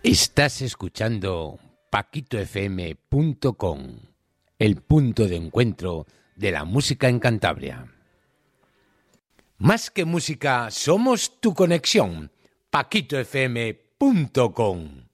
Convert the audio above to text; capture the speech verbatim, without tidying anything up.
Estás escuchando Paquito F M punto com, el punto de encuentro de la música en Cantabria. Más que música, somos tu conexión. Paquito F M punto com.